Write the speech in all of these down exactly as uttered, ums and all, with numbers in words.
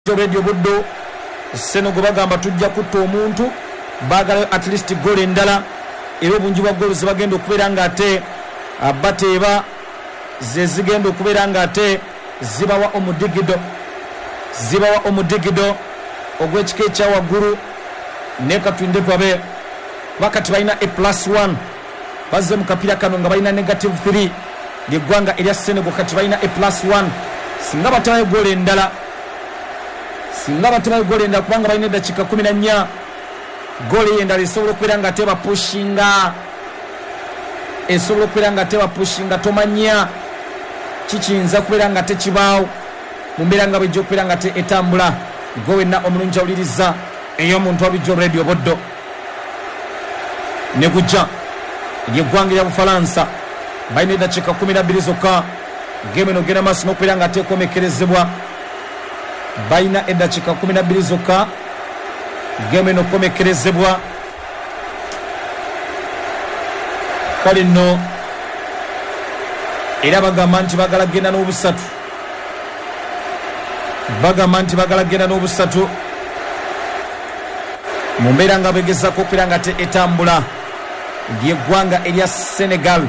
Radio Buddo Senegal bagamba tujja kutta omuntu bagala at least goal endala era obungi bwa goal zibagenda okubeera nga ate abateeba ze zigenda okubeera nga ate zibawa omudigido zibawa omudigido ogw'ekika ekya waggulu ne katwinde twabe wakati balina a plus one bazze mu kapira kano nga balina negative three ly'eggwanga erya Senegal kati balina a plus one singa batabaye goal endala singa batabaye goal endala kubanga balina eddakiika kumi na nnya goal endala esobola okubeera nga ate bapushinga esobola okubeera nga ate bapushinga tomanya kikiyinza kubeera nga tekibaawo mu mbeera nga bwejja okubeera nga te etambula gwe wenna omulungi awuliriza ey'omuntu wabijjo Radio Buddo ne gujja ery'eggwanga erya Bufalansa balina eddakiika kumi na bbiri zokka game eno genda maaso n'okubeera nga ate ekomekerezebwa balina eddakiika kumi na bbiri zokka game eno komekerezebwa kale nno era bagamba nti bagala genda n'obusatu bagamba nti bagala genda n'obusatu mu mbeera nga begezaako okubeera nga te etambula ly'eggwanga erya Senegal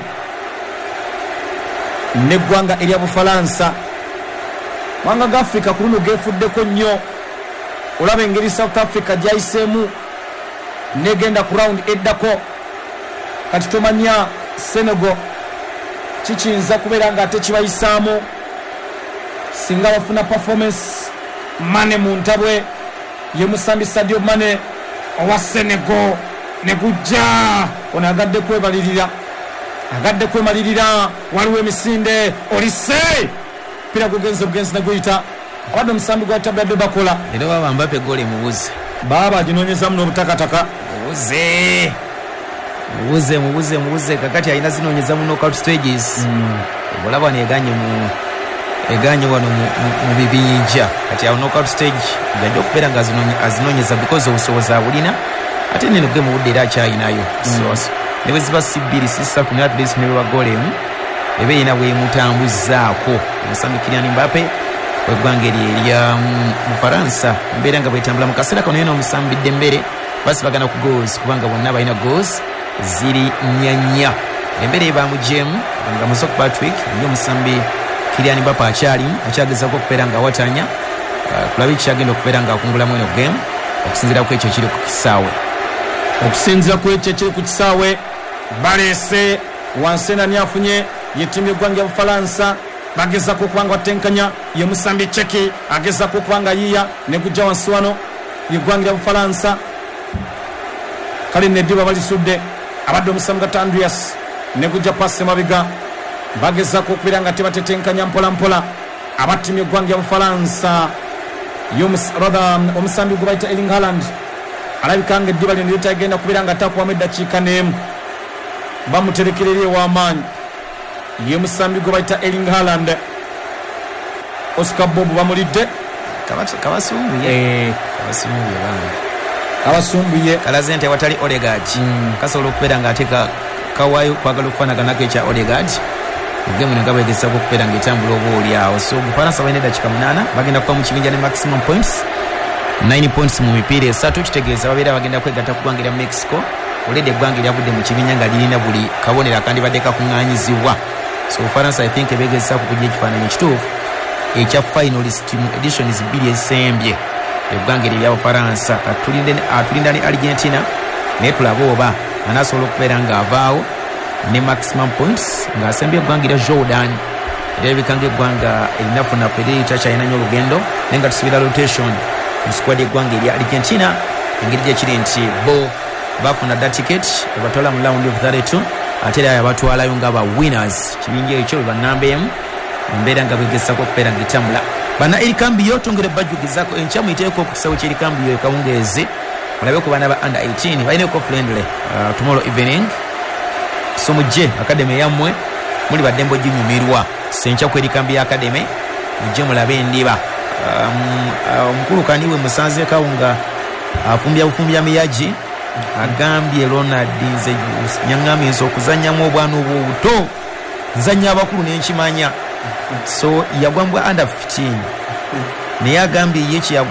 n'eggwanga erya Bufalansa manga ga Africa ku luno geefuddeko nnyo olaba engeri South Africa gyayiseemu negenda ku round eddako kati tomanya Senegal kikiyinza kubeera nga ate kibayisaamu singa bafuna performance Mane mu ntabwe ye musambi Sadio Mane owa Senegal ne gujja ono agadde kwebalirira agadde kwemalirira waliwo emisinde olise pira gugenze bugenzi naguyita abadde omusambi gwa tabadde bakola era baba Mbappe gole mubuze baba ginonyeza muno obutakataka mubuze mubuze mubuze mubuze kakati alina zinonyeza mu knockout stages olaba mm. neganye mu eganye wano mu bibinja kati awo knockout stage ngajja okubeera nga azinonyeza because obusobozi abulina ate neno game budde era akyayinayo mm. so ne bwe ziba si bbiri si ssatu ne at least ne bwe bagole emu ebe yina bwemutambuzaako omusambi Kylian Mbappe weggwanga erya Mufaransa mbeera nga bwetambula mu kaseera kano yena omusambi Dembele basi bagana ku goals kubanga bonna balina goals ziri nyanya Dembele ebamu jemu nga Musok Patrick ye omusambi Kylian Mbappe akyalimu akyagezaako okubeera nga awatanya kulaba kyagenda okubeera nga akungulamu eno game okusinziira ku ekyo kiri ku kisaawe okusinziira ku ekyo kiri ku kisaawe baleese wansena nyafunye yetimu y'eggwanga ya Bufalansa bagezaako okubanga batenkanya ye musambi Cheki agezaako okubanga yiya ne gujja wansi wano y'eggwanga ya Bufalansa kale neddiba balisudde abadde omusambi Gata Andreas ne gujja pasi mabiga bagezaako okubeera nga tebatetenkanya mpola mpola abatimu y'eggwanga ya Bufalansa omusambi gwe bayita Erling Haaland alabika nga eddiba lino lyetagenda kubeera nga atakuwamu eddakiika n'emu bamuterekerera ew'amaanyi ye musambi gwe bayita Erling Haaland Oscar Bob bamulidde kabasumbuye kabasumbuye bana kabasumbuye kalaze nti watali Odegaard mm. kasobola okubeera nga ateeka kawayo kwagala okufaanaganako ekya Odegaard mugemu ne gabeegezaako okubeera nga etambula oba oliawo so Bufalansa balina eddakiika munaana bagenda kuba mu kibinja ne maximum points nine points mu mipiira esatu kitegeeza babeera bagenda kwegatta ku ggwanga erya Mexico olede eggwanga eryavudde mu kibinya nga lirina buli kabonero akandibadde kakuŋŋaanyizibwa so Bufalansa I think beegezaako kujja ekifaananyi ekituufu ekya finalist editions bbiri ezisembye eggwanga eryo erya Bufalansa atulinda ne Argentina naye tulabe oba anaasobola okubeera ng'avaawo ne maximum points ng'asembye eggwanga erya Jordan erabika ng'eggwanga erinafunafu eriyita kyayinanya olugendo naye nga tusubira rotation mu squad y'eggwanga erya Argentina engeri gyekiri nti bo bafuna da ticket ebatwala mu round of thirty-two ate era abatwalayo nga ba winners kibinja ekyo bwe banamba emu mbeera nga bwegezaako okubeera ng'etambula bana erikambiyo tongere bajjugizaako enkya muyiteeko ku kisawo ky'erikambiyo ekawungeezi olabe ku baana ba under eighteen balinaeko friendly uh, tomorrow evening so mujje academy yammwe muli baddembo ginyumirwa senkya ku erikambi ya academy mujje mulabe endiba omukulu um, uh, kaniwe musanzeekawo nga afumbya bufumbya miyaji agambye Ronald nze nyaŋŋambye nze okuzannyamu obwana obw'obuto nzannya abakulu n'enkimanya so yagwa mu under fifteen naye agambye ye